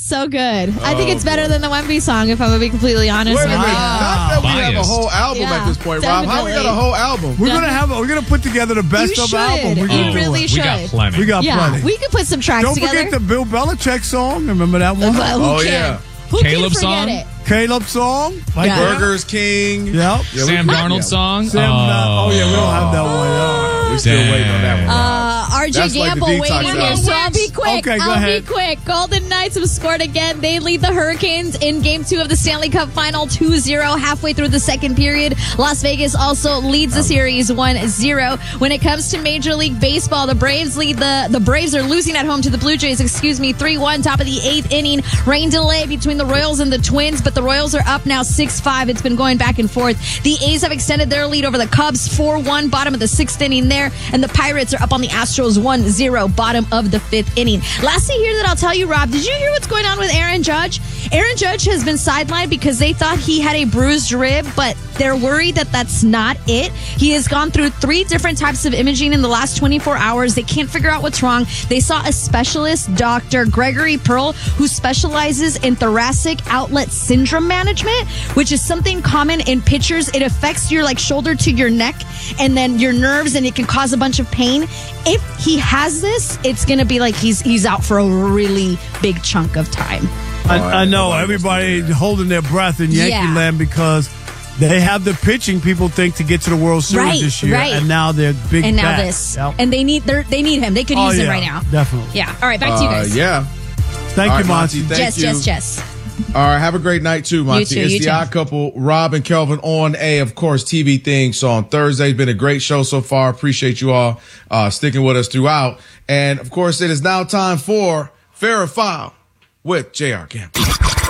so good. I think it's better than the Wemby song, if I'm going to be completely honest Wait a with minute. you. Not that we have a Biased. whole album at this point, Rob. How we got a whole album? We're gonna put together the best You of should. album. We're gonna You do really it. should. We got plenty. We got plenty. We could put some tracks Don't together. forget the Bill Belichick song. Remember that one? But who Oh, can? yeah. Who Caleb can forget song? it? Caleb song. Right Yeah. there. Burgers King. Yep. Yeah, Sam Darnold song. Sam, oh yeah, we don't have that one. We're still waiting on that one. RJ That's like the Gamble detox waiting here, album. so I'll be quick. Okay, go ahead. Golden Knights have scored again. They lead the Hurricanes in Game 2 of the Stanley Cup Final 2-0 halfway through the second period. Las Vegas also leads the series 1-0. When it comes to Major League Baseball, the Braves lead the Braves are losing at home to the Blue Jays, 3-1, top of the 8th inning. Rain delay between the Royals and the Twins, but the Royals are up now 6-5. It's been going back and forth. The A's have extended their lead over the Cubs 4-1, bottom of the 6th inning there, and the Pirates are up on the Astros 1-0, bottom of the 5th inning. Lastly here that I'll tell you, Rob, did you hear what's going on with Aaron Judge? Aaron Judge has been sidelined because they thought he had a bruised rib, but they're worried that that's not it. He has gone through 3 different types of imaging in the last 24 hours. They can't figure out what's wrong. They saw a specialist, Dr. Gregory Pearl, who specializes in thoracic outlet syndrome management, which is something common in pitchers. It affects your shoulder to your neck and then your nerves, and it can cause a bunch of pain. If he has this, it's going to be like he's out for a really big chunk of time. I know everybody holding their breath in Yankee land because they have the pitching people think to get to the World Series this year, and now they're big. And now back. this, Yep. and they need him. They could use him right now. Definitely. Yeah. All right, back to you guys. Yeah. Thank All you, right, Monty. Thank you. Jess. All right, have a great night too, Monty. You too, It's the Odd Couple, Rob and Kelvin on of course, TV thing. So on Thursday, it's been a great show so far. Appreciate you all sticking with us throughout. And of course, it is now time for Fair or Foul with J.R. Gamble.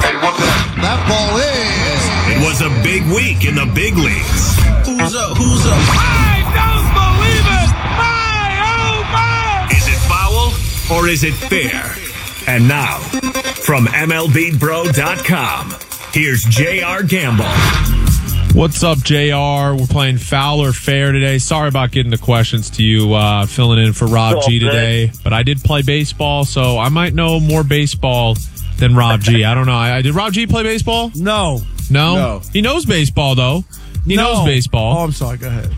That ball is. It was a big week in the big leagues. Who's up? I don't believe it! My, oh my! Is it foul or is it fair? And now, from MLBBro.com, here's J.R. Gamble. What's up, JR? We're playing Foul or Fair today. Sorry about getting the questions to you, filling in for Rob G today. But I did play baseball, so I might know more baseball than Rob G. I don't know. Did Rob G play baseball? No. No? He knows baseball, though. He knows baseball. Oh, I'm sorry. Go ahead.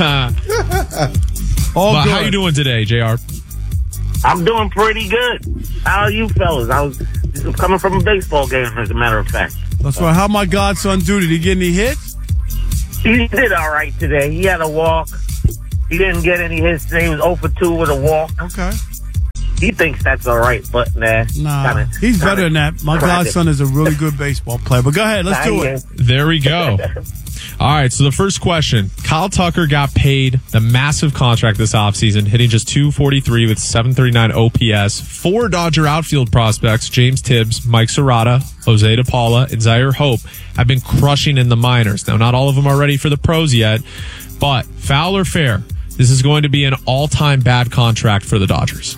But how you doing today, JR? I'm doing pretty good. How are you fellas? I was just coming from a baseball game, as a matter of fact. That's right. How my godson do? Did he get any hits? He did all right today. He had a walk. He didn't get any hits today. He was 0 for 2 with a walk. Okay. He thinks that's all right, but nah. He's better than that. My godson is a really good baseball player. But go ahead. Let's do it. There we go. All right, so the first question. Kyle Tucker got paid the massive contract this offseason, hitting just .243 with .739 OPS. 4 Dodger outfield prospects, James Tibbs, Mike Serrata, Jose De Paula, and Zaire Hope, have been crushing in the minors. Now, not all of them are ready for the pros yet, but foul or fair, this is going to be an all-time bad contract for the Dodgers.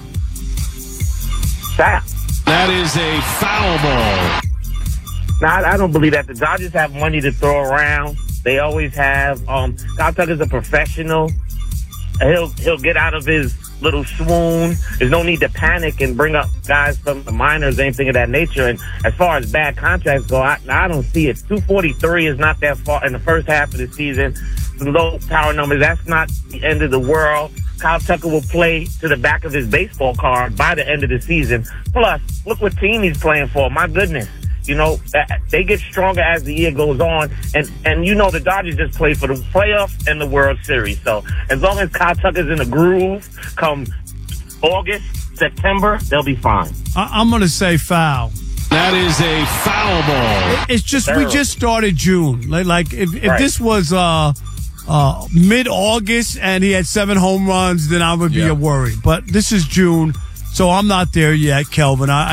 That is a foul ball. Nah, I don't believe that. The Dodgers have money to throw around. They always have. Kyle Tucker's a professional. He'll get out of his little swoon. There's no need to panic and bring up guys from the minors or anything of that nature. And as far as bad contracts go, I don't see it. 243 is not that far in the first half of the season. Some low power numbers. That's not the end of the world. Kyle Tucker will play to the back of his baseball card by the end of the season. Plus, look what team he's playing for. My goodness. You know, they get stronger as the year goes on. And you know, the Dodgers just play for the playoffs and the World Series. So as long as Kyle Tucker's in the groove, come August, September, they'll be fine. I'm going to say foul. That is a foul ball. It's just, we just started June. Like if this was mid-August and he had 7 home runs, then I would be a worry. But this is June, so I'm not there yet, Kelvin. I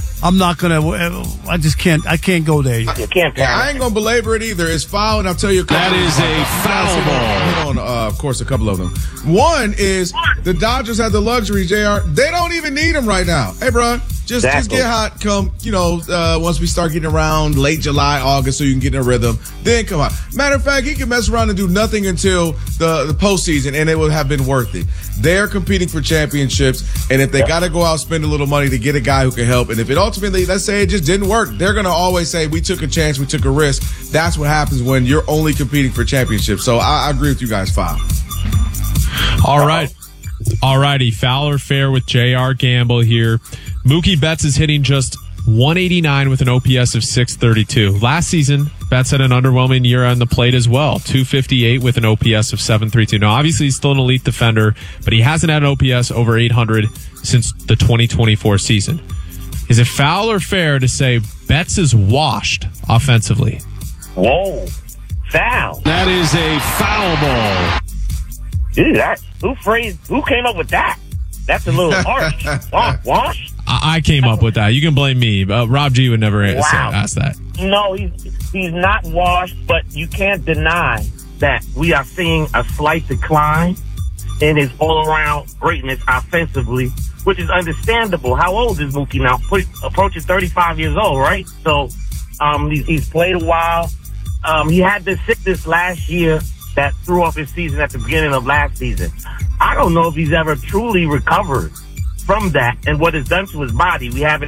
can't go there yet. You can't. I ain't gonna belabor it either. It's foul, and I'll tell you a couple. That is a foul ball. Hit on, of course, a couple of them. One is the Dodgers have the luxury, JR. They don't even need him right now. Hey, bro, Just get hot come, once we start getting around late July, August, so you can get in a rhythm. Then come on. Matter of fact, he can mess around and do nothing until the postseason, and it will have been worth it. They're competing for championships, and if they got to go out spend a little money to get a guy who can help, and if it ultimately, let's say it just didn't work, they're going to always say, we took a chance, we took a risk. That's what happens when you're only competing for championships. So I agree with you guys, Foul. All right. All righty. Foul or fair with J.R. Gamble here. Mookie Betts is hitting just 189 with an OPS of 632. Last season, Betts had an underwhelming year on the plate as well. 258 with an OPS of 732. Now, obviously, he's still an elite defender, but he hasn't had an OPS over 800 since the 2024 season. Is it foul or fair to say Betts is washed offensively? Whoa. Foul. That is a foul ball. Dude, who came up with that? That's a little harsh. Wash? I came up with that. You can blame me. Rob G would never ask that. No, he's not washed, but you can't deny that we are seeing a slight decline in his all-around greatness offensively, which is understandable. How old is Mookie now? Approaching 35 years old, right? So he's played a while. He had this sickness last year that threw off his season at the beginning of last season. I don't know if he's ever truly recovered from that and what it's done to his body. We haven't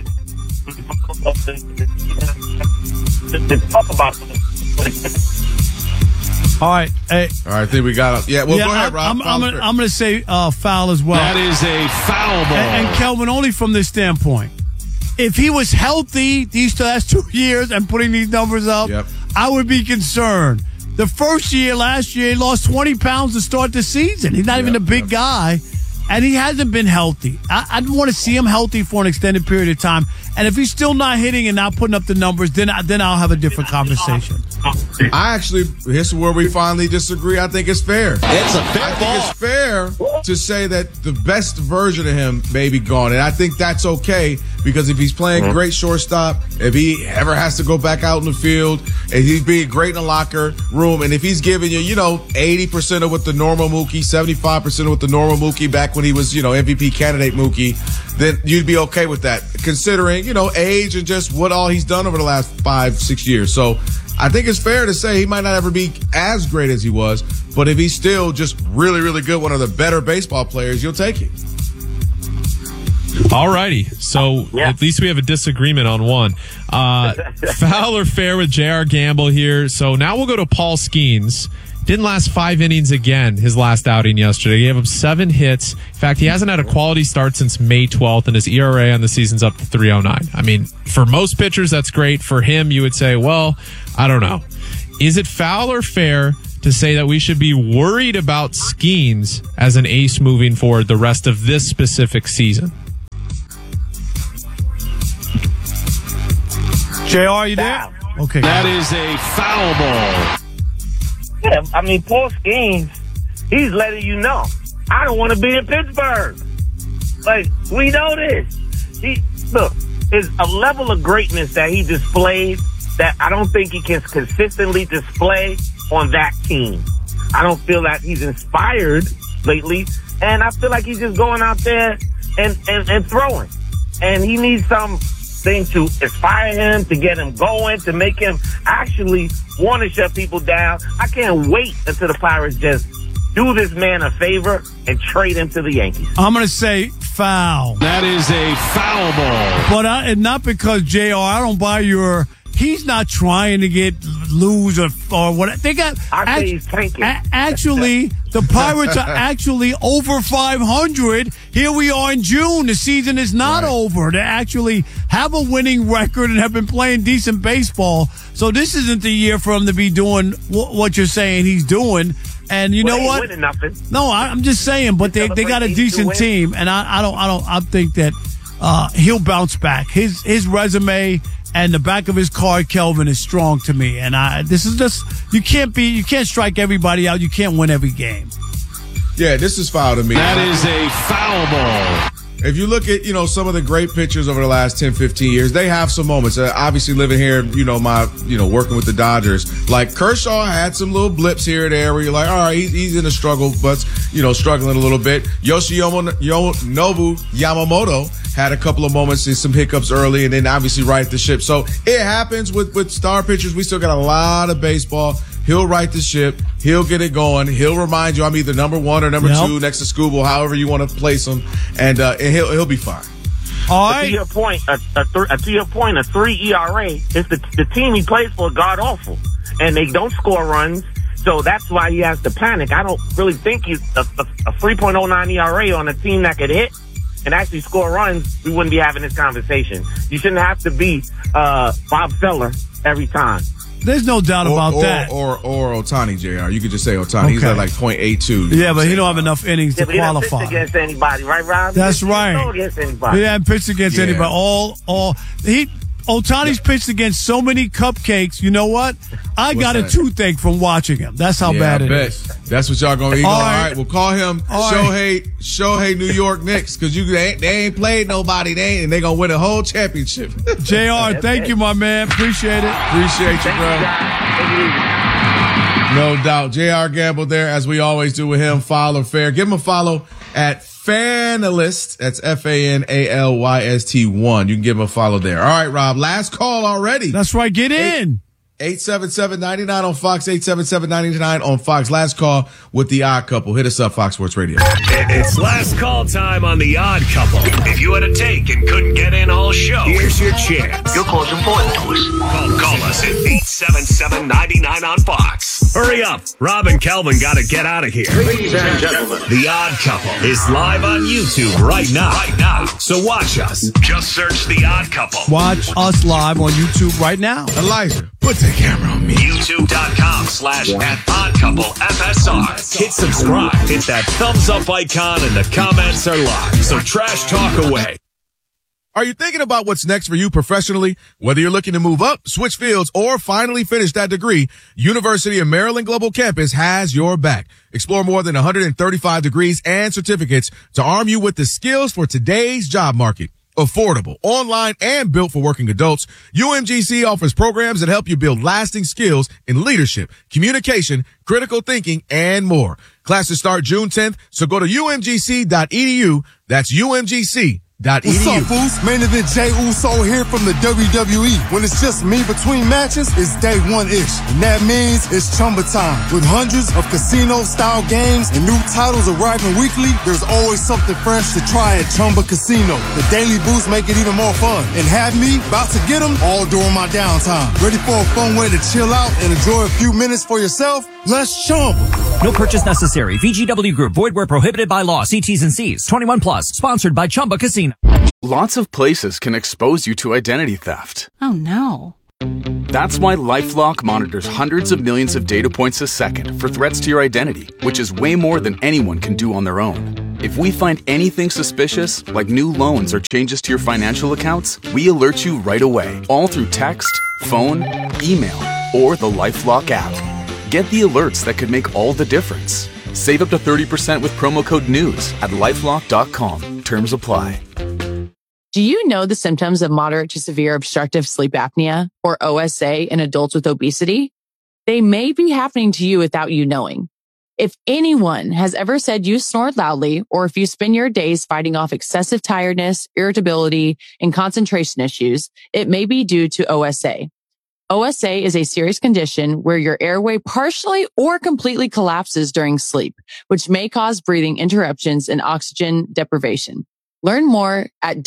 talk about it. All right. Hey. All right, I think we got it. Yeah, well, go ahead, Rob. I'm going to say foul as well. That is a foul ball. And Kelvin, only from this standpoint. If he was healthy these last 2 years and putting these numbers up, I would be concerned. The first year, last year, he lost 20 pounds to start the season. He's not even a big guy, and he hasn't been healthy. I want to see him healthy for an extended period of time. And if he's still not hitting and not putting up the numbers, then I'll have a different conversation. Here's where we finally disagree. I think it's fair. It's a fair ball. I think it's fair to say that the best version of him may be gone. And I think that's okay because if he's playing great shortstop, if he ever has to go back out in the field, and he's being great in the locker room, and if he's giving you, 80% of what the normal Mookie, 75% of what the normal Mookie back when he was, MVP candidate Mookie, then you'd be okay with that, considering, age and just what all he's done over the last 5-6 years. So I think it's fair to say he might not ever be as great as he was, but if he's still just really, really good, one of the better baseball players, you'll take it. All righty. So at least we have a disagreement on one. Foul or fair with J.R. Gamble here. So now we'll go to Paul Skeens. Didn't last 5 innings again his last outing yesterday. He gave up 7 hits. In fact, he hasn't had a quality start since May 12th, and his ERA on the season's up to 3.09. I mean, for most pitchers, that's great. For him, you would say, well, I don't know. Is it foul or fair to say that we should be worried about Skeens as an ace moving forward the rest of this specific season? JR, you there? Okay. That is a foul ball. Yeah, I mean, Paul Skeens, he's letting you know, I don't want to be in Pittsburgh. Like, we know this. Look, there's a level of greatness that he displayed that I don't think he can consistently display on that team. I don't feel that he's inspired lately, and I feel like he's just going out there and throwing. And he needs something to inspire him, to get him going, to make him actually want to shut people down. I can't wait until the Pirates just do this man a favor and trade him to the Yankees. I'm going to say foul. That is a foul ball. But and not because JR, I don't buy your... He's not trying to lose or what. They got. I say he's tanking. Actually, the Pirates are actually over 500. Here we are in June. The season is not over. They actually have a winning record and have been playing decent baseball. So this isn't the year for him to be doing what you're saying he's doing. And you know what? Winning nothing. No, I'm just saying. But they got a decent team, and I think that he'll bounce back. His resume. And the back of his card, Kelvin, is strong to me. And this is just, you can't strike everybody out. You can't win every game. Yeah, this is foul to me. That is a foul ball. if you look at, some of the great pitchers over the last 10, 15 years, they have some moments. Obviously living here, working with the Dodgers, like Kershaw had some little blips here and there where you're like, all right, he's in a struggle, but, struggling a little bit. Yoshinobu Yamamoto had a couple of moments and some hiccups early and then obviously right the ship. So it happens with star pitchers. We still got a lot of baseball. He'll right the ship. He'll get it going. He'll remind you I'm either number 1 or number 2 next to Scooble, however you want to place him, and he'll be fine. All right. To your point, a 3 ERA is the team he plays for god awful, and they don't score runs, so that's why he has to panic. I don't really think he's a 3.09 ERA on a team that could hit and actually score runs. We wouldn't be having this conversation. You shouldn't have to be Bob Feller every time. There's no doubt about that. Or Ohtani, JR. You could just say Ohtani. Okay. He's at like 0.82. Yeah, but he don't have enough innings to qualify. He hasn't pitched against anybody, right, Rob? That's right. Against anybody. He hasn't pitched against anybody. Ohtani's pitched against so many cupcakes. You know what? I got a toothache from watching him. That's how bad it is. That's what y'all gonna eat. All right, we'll call him Shohei New York Knicks, because they ain't played nobody. They gonna win a whole championship. JR, thank you, my man. Appreciate it. Appreciate you, bro. No doubt. JR Gamble there, as we always do with him. Foul or fair. Give him a follow at Fanalyst. That's FANALYST1. You can give him a follow there. All right, Rob. Last call already. That's right. Get in. 877-99 on Fox, 877-99 on Fox. Last call with the Odd Couple. Hit us up, Fox Sports Radio. It's last call time on the Odd Couple. If you had a take and couldn't get in all show, here's your chance. Your call's important to us. Call us at 877-99 on Fox. Hurry up. Rob and Kelvin got to get out of here. Ladies and gentlemen, The Odd Couple is live on YouTube right now. So watch us. Just search The Odd Couple. Watch us live on YouTube right now. Elijah, put the camera on me. YouTube.com/@OddCoupleFSR. Hit subscribe. Hit that thumbs up icon and the comments are live. So trash talk away. Are you thinking about what's next for you professionally? Whether you're looking to move up, switch fields, or finally finish that degree, University of Maryland Global Campus has your back. Explore more than 135 degrees and certificates to arm you with the skills for today's job market. Affordable, online, and built for working adults, UMGC offers programs that help you build lasting skills in leadership, communication, critical thinking, and more. Classes start June 10th, so go to umgc.edu. That's umgc.edu. What's up, fools? Main event Jey Uso here from the WWE. When it's just me between matches, it's day one-ish. And that means it's Chumba time. With hundreds of casino-style games and new titles arriving weekly, there's always something fresh to try at Chumba Casino. The daily boosts make it even more fun. And have me about to get them all during my downtime. Ready for a fun way to chill out and enjoy a few minutes for yourself? Let's Chumba. No purchase necessary. VGW Group. Void where prohibited by law. See T's and C's. 21 plus. Sponsored by Chumba Casino. Lots of places can expose you to identity theft. Oh, no. That's why LifeLock monitors hundreds of millions of data points a second for threats to your identity, which is way more than anyone can do on their own. If we find anything suspicious, like new loans or changes to your financial accounts, we alert you right away, all through text, phone, email, or the LifeLock app. Get the alerts that could make all the difference. Save up to 30% with promo code NEWS at LifeLock.com. Terms apply. Do you know the symptoms of moderate to severe obstructive sleep apnea, or OSA, in adults with obesity? They may be happening to you without you knowing. If anyone has ever said you snore loudly, or if you spend your days fighting off excessive tiredness, irritability, and concentration issues, it may be due to OSA. OSA is a serious condition where your airway partially or completely collapses during sleep, which may cause breathing interruptions and oxygen deprivation. Learn more at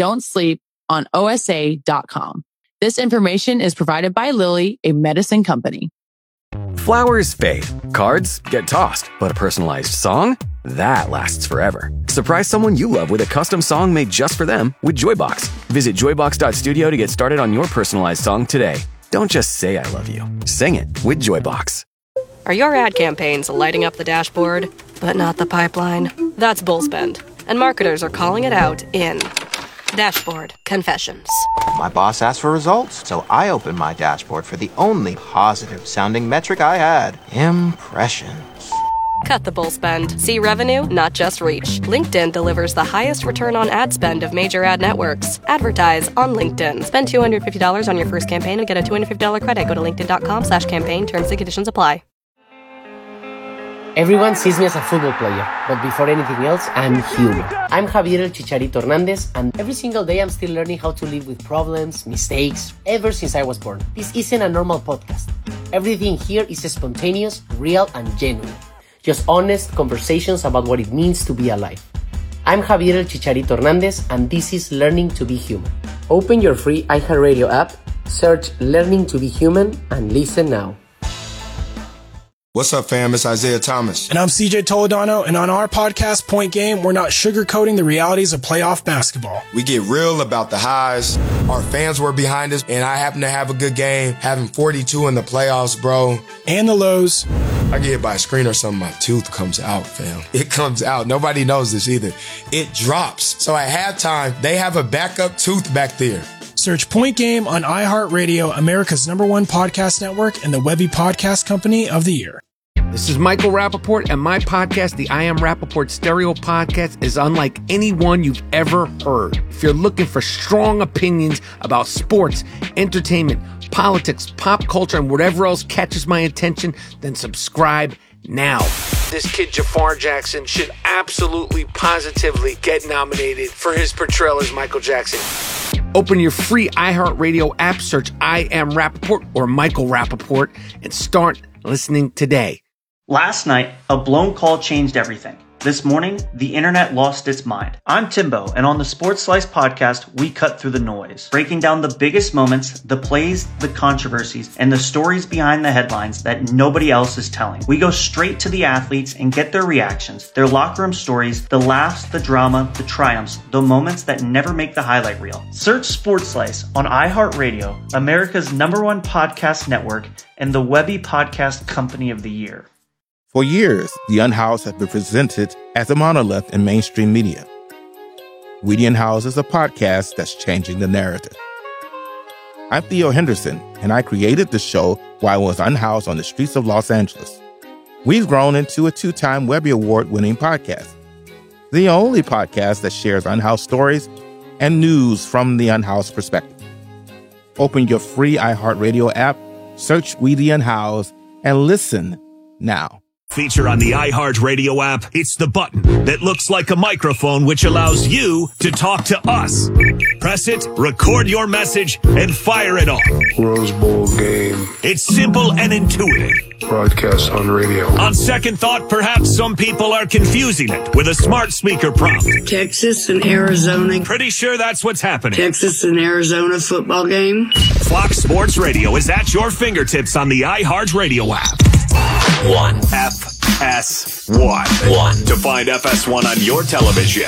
don'tsleeponosa.com. This information is provided by Lilly, a medicine company. Flowers fade, cards get tossed, but a personalized song? That lasts forever. Surprise someone you love with a custom song made just for them with Joybox. Visit joybox.studio to get started on your personalized song today. Don't just say I love you. Sing it with Joybox. Are your ad campaigns lighting up the dashboard, but not the pipeline? That's Bullspend, and marketers are calling it out in Dashboard Confessions. My boss asked for results, so I opened my dashboard for the only positive-sounding metric I had: impressions. Cut the bull spend. See revenue, not just reach. LinkedIn delivers the highest return on ad spend of major ad networks. Advertise on LinkedIn. Spend $250 on your first campaign and get a $250 credit. Go to linkedin.com/campaign. Terms and conditions apply. Everyone sees me as a football player, but before anything else, I'm human. I'm Javier El Chicharito Hernandez, and every single day I'm still learning how to live with problems, mistakes, ever since I was born. This isn't a normal podcast. Everything here is spontaneous, real, and genuine. Just honest conversations about what it means to be alive. I'm Javier El Chicharito Hernandez, and this is Learning to be Human. Open your free iHeartRadio app, search Learning to be Human, and listen now. What's up, fam? It's Isaiah Thomas. And I'm CJ Toledano, and on our podcast, Point Game, we're not sugarcoating the realities of playoff basketball. We get real about the highs. Our fans were behind us, and I happen to have a good game, having 42 in the playoffs, bro. And the lows. I get hit by a screen or something, my tooth comes out, fam. It comes out. Nobody knows this either. It drops. So at halftime, they have a backup tooth back there. Search Point Game on iHeartRadio, America's #1 podcast network, and the Webby Podcast Company of the Year. This is Michael Rappaport, and my podcast, the I Am Rappaport Stereo Podcast, is unlike any one you've ever heard. If you're looking for strong opinions about sports, entertainment, politics, pop culture, and whatever else catches my attention, then subscribe now. This kid Jafar Jackson should absolutely, positively get nominated for his portrayal as Michael Jackson. Open your free iHeartRadio app, search I Am Rappaport or Michael Rappaport, and start listening today. Last night, a blown call changed everything. This morning, the internet lost its mind. I'm Timbo, and on the Sports Slice podcast, we cut through the noise, breaking down the biggest moments, the plays, the controversies, and the stories behind the headlines that nobody else is telling. We go straight to the athletes and get their reactions, their locker room stories, the laughs, the drama, the triumphs, the moments that never make the highlight reel. Search Sports Slice on iHeartRadio, America's #1 podcast network, and the Webby Podcast Company of the Year. For years, The Unhoused has been presented as a monolith in mainstream media. We the Unhoused is a podcast that's changing the narrative. I'm Theo Henderson, and I created the show while I was unhoused on the streets of Los Angeles. We've grown into a 2-time Webby Award-winning podcast, the only podcast that shares unhoused stories and news from the unhoused perspective. Open your free iHeartRadio app, search We the Unhoused, and listen now. Feature on the iHeartRadio app, it's the button that looks like a microphone which allows you to talk to us. Press it, record your message, and fire it off. Rose Bowl game. It's simple and intuitive. Broadcast on radio. On second thought, perhaps some people are confusing it with a smart speaker prompt. Texas and Arizona. Pretty sure that's what's happening. Texas and Arizona football game. Fox Sports Radio is at your fingertips on the iHeartRadio app. 1 FS1 to find FS1 on your television.